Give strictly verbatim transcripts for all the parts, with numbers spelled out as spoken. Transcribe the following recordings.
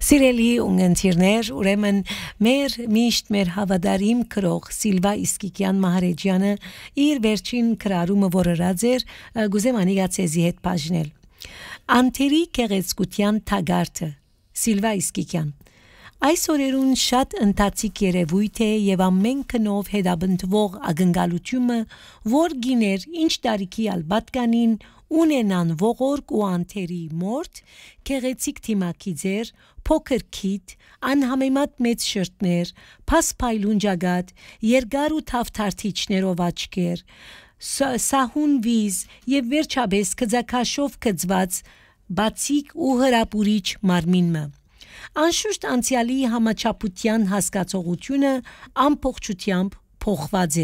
Սիրելի ունգընտիրներ, ուրեմն մեր միշտ մեր հավատարիմ քրող Սիլվա Իսկիկյան Մահարեջյանը իր վերջին քրարումը որորած էր գուզեմ անիգացեզի հետ բաժնել։ Անտերի կեղեցկության թագարտը Սիլվա Իսկիկյան Այս օրերուն շատ ընթացիկ երևույթ է եւ ամեն քնով հետաբնթվող ակնկալությունը, որ գիներ ինչ տարիքի ալբատկանին ունենան ողորկ ու անթերի մորթ, կեղեցիկ թիմակի ձեր, փոքր քիթ, անհամեմատ մեծ շրթներ, փասփայլուն ջագատ, երկար ու թավթարթիչներով աչքեր, սահուն վիզ եւ վերջապես կծակաշով կծված բացիկ ու հրապուրիչ մարմինը։ Անշուշտ անցյալի համաչափության հասկացողությունը ամբողջությամբ փոխված է։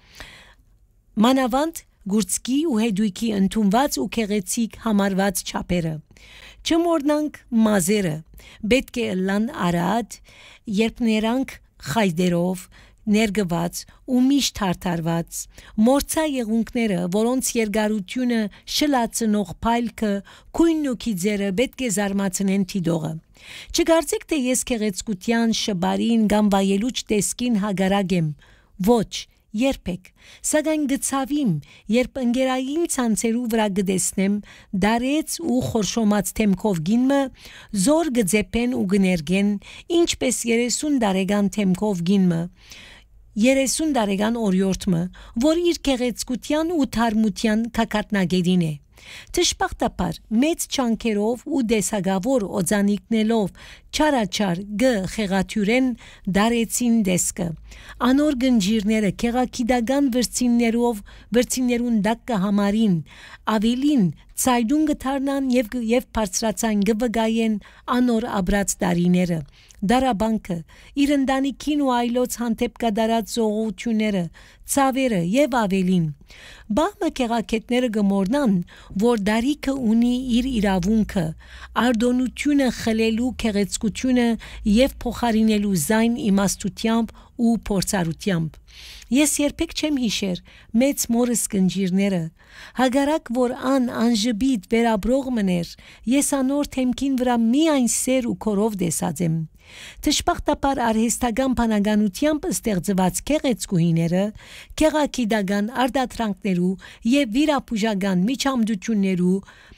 Մանավանդ գուրցքի ու հետույքի ընդունված ու քեղեցիկ համարված չափերը։ Չմոռնանք մազերը, պետք է լան արած, երբ նրանք խայդերով ներգված ու միշտ հարթարված, մորցա եղունքները, որոնց երկարությունը շլացնող փայլքը, քույնն ու քիձերը պետք է զարմացնեն թիդողը։ Չգարցեք, թե ես քեղեցկության շբարին կամ վայելուչ տեսքին հագարակ եմ, ոչ, երբեք, սակայն գցավիմ, երբ ընկերային ցանցերու վրա գտեսնեմ դարեց ու խորշոմած թեմքով գինը, զոր գծեպեն ու գներգեն, ինչպես երեսուն տարեկան թեմքով գինը, երեսուն տարեկան օրիորդը, որ իր քեղեցկության ու թարմության կակատնագետին է։ Տշպախտապար մեծ չանքերով ու դեսագավոր օձանիկնելով չարաչար գ խեղաթյուրեն դարեցին դեսկը անոր գնջիրները քեղակիդական վրցիններով վրցիններուն դակը համարին ավելին ցայդուն գթարնան եւ եւ բարձրացան գվգայեն անոր աբրած դարիները դարաբանկը իր ընտանիքին ու այլոց հանդեպ կդարած զողությունները ցավերը եւ ավելին բահմը քեղակետները գմորնան որ դարիքը ունի իր իրավունքը արդոնությունը խլելու քեղեցկությունը եւ փոխարինելու զայն իմաստությամբ ու փորձառությամբ ես երբեք չեմ հիշեր մեծ մորս կնջիրները հագարակ որ ան անժբիտ վերաբրող մներ ես անոր թեմքին վրա միայն սեր ու քորով դեսած եմ Տշպախտապար արհեստական բանականությամբ ստեղծված քեղեցկուհիները քեղակիդական արդատրանքներու եւ վիրապուժական միջամդություններու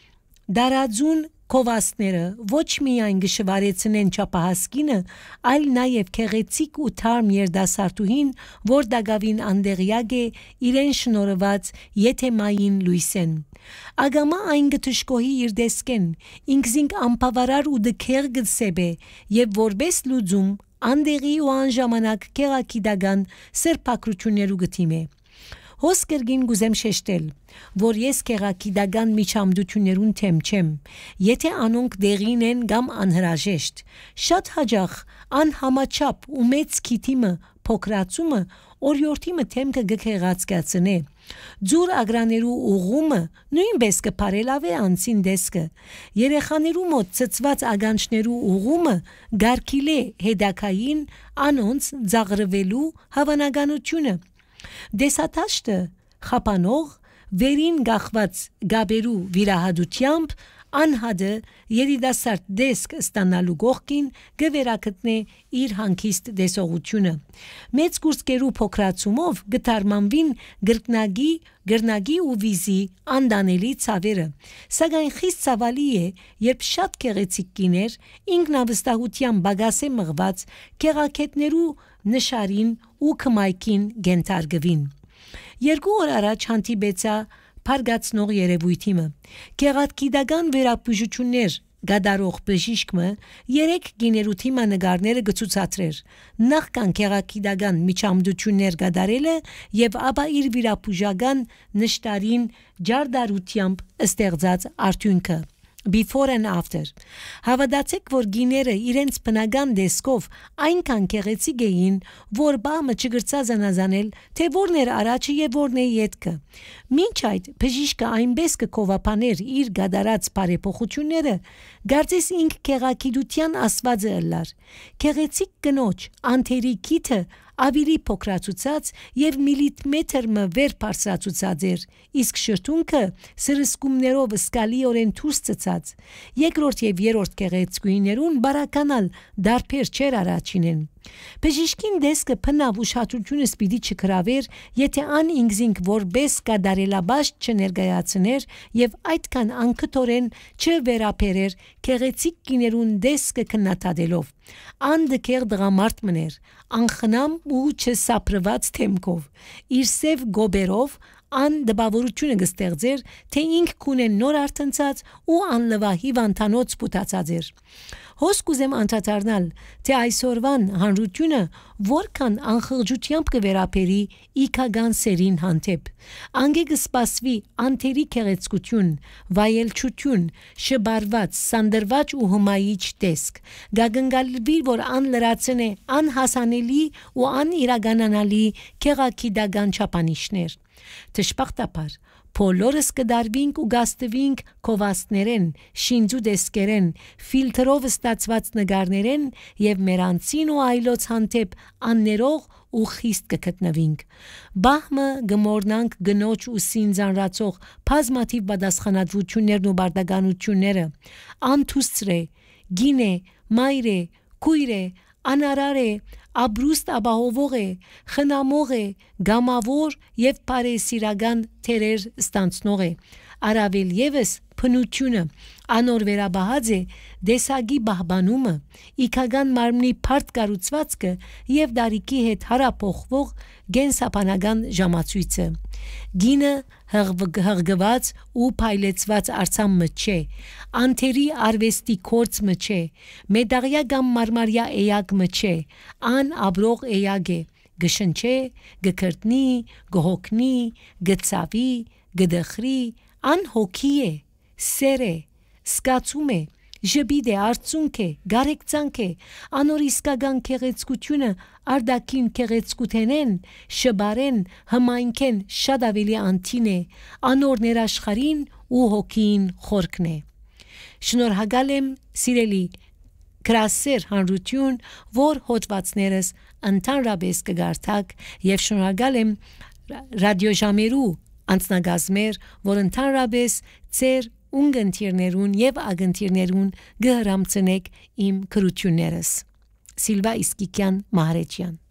դարաձուն Կովասները ոչ միայն գշվարեցնեն չափահասկինը, այլ նաև քեղեցիկ ու թարմ երդասարտուհին, որ դակավին անդեղյակ է իրեն շնորհված եթեմային լույսեն։ Ագամա այն գտշկոհի իր դեսկեն, ինքզինք ամպավարար ու դքեր գծեբե, եւ որբես լուծում անդեղի ու անժամանակ քեղակիդական սրբակրություններու գտիմե։ Հոս կրգին գուզեմ շեշտել, որ ես քեղակիդական միջամդություններուն թեմ չեմ, եթե անոնք դեղին են կամ անհրաժեշտ, շատ հաճախ անհամաչափ ու մեծ քիթիմը փոքրացումը օրիորդիմը թեմքը գքեղացկացնե, ձուր ագրաներու ուղումը նույնպես կփարելավե անցին դեսկը, երեխաներու մոտ ծծված ագանչներու ուղումը գարկիլե հետակային անոնց ձաղրվելու հավանականությունը Դեսատաշտը խապանող վերին գախված գաբերու վիրահատությամբ անհադը երիտասարդ դեսկ ստանալու գողքին գվերակտնե իր հանգիստ դեսողությունը մեծ կուրսկերու փոքրացումով գտարմանվին գրկնագի գրնագի ու վիզի անդանելի ցավերը սակայն խիստ ցավալի է երբ շատ քեղեցիկ կիներ ինքնավստահության բագասե մղված քեղակետներու նշարին ու կմայքին գենթարգվին երկու օր առաջ հանդիպեցա Փարգացնող երևույթիմը քեղակիդական վերապուժություններ գադարող բժիշկը երեք գիներութիմա նկարները գցուցադրեր նախքան քեղակիդական միջամդություններ գադարելը եւ ապա իր վիրապուժական նշտարին ջարդարությամբ ստեղծած արդյունքը Before and after Հավատացեք, որ գիները իրենց բնական դեսկով այնքան քեղեցիկ էին, որ բամը չգրծած անազանել, թե որն էր առաջը եւ որն է ետքը։ Մինչ այդ բժիշկը այնպես կկովապաներ իր գադարած բարեփոխությունները, գարձես ինք քեղակիդության ասվածը ըլլար։ Քեղեցիկ կնոջ անթերի քիթը ավելի փոքրացուցած եւ միլիմետրը վեր բարձրացուցած էր, իսկ շրթունքը սրսկումներով սկալիորեն դուրս ծծած։ Երկրորդ եւ երրորդ գեղեցկուիներուն բարականալ դարբեր չեր առաջինեն։ Բժիշկին դեսկը փնավ ուշադրությունը սպիդի չկրավեր, եթե ան ինքզինք որբես կադարելաբաշ չներգայացներ եւ այդքան անկտորեն չվերապերեր գեղեցիկ կիներուն դեսկը քննադատելով։ Ան դկեր դղամարտ մներ, անխնամ ու չսապրված թեմքով, իր սև գոբերով ան դպավորությունը գստեղծեր, թե ինք կունեն նոր արտնցած ու անլվա հիվանդանոց պուտացած էր։ Հոս կուզեմ անդրադառնալ, թե այսօրվան հանրությունը որքան անխղճությամբ կվերապերի իքական սերին հանդեպ։ Անգե կսպասվի անթերի գեղեցկություն, վայելչություն, շբարված, սանդրված ու հմայիչ տեսք։ Գագնգալվի, որ ան լրացն է անհասանելի ու անիրականանալի գեղագիտական չափանիշներ։ Դժբախտաբար բոլորս կդարվինք ու գաստվինք կովաստներեն, շինձու դեսկերեն, ֆիլտրով ստացված նգարներեն եւ մերանցին ու այլոց հանդեպ աններող ու խիստ կգտնվինք։ Բահմը գմորնանք գնոջ ու սինձանրացող բազմաթիվ բադասխանատվություններն ու բարդականությունները, անթուսցրե, գինե, մայրե, քույրե, անարարե, Աբրուստ ապահովող է, խնամող է, գամավոր եւ բարեսիրական թերեր ստանցնող է։ Արավել եւս փնությունը անոր վերաբահած է դեսագի բահբանումը, իքական մարմնի բարդ կառուցվածքը եւ դարիքի հետ հարապոխվող գենսապանական ժամացույցը։ Գինը հղգված ու փայլեցված արցամը չէ, անթերի արվեստի կորցը չէ, մեդաղյա կամ մարմարյա էյակը չէ, ան աբրող էյակ է, գշնչե, գկրտնի, գհոգնի, գծավի, գդխրի, ան հոգի է, սեր է, սկացում է, ժբիդ է, արցունք է, գարեկցանք է, անոր իսկական գեղեցկությունը արդակին գեղեցկութենեն, շբարեն, հմայնքեն շատ ավելի անտին է, անոր ներաշխարին ու հոգին խորքն է։ Շնորհակալ եմ սիրելի գրասեր հանրություն, որ հոդվածներս ընդհանրապես կգարթակ եւ շնորհակալ եմ ռադիոժամերու անձնագազմեր, որ ընդհանրապես ծեր ունգընտիրներուն եւ ագընտիրներուն գհրամցնեք իմ քրություններս։ Սիլվա Իսկիկյան Մահարեջյան